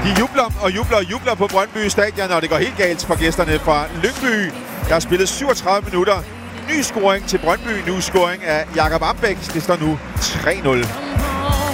De jubler på Brøndby Stadion, og det går helt galt for gæsterne fra Lyngby. Der har spillet 37 minutter. Ny scoring til Brøndby. Nu scoring af Jakob Ambæk. Det står nu 3-0.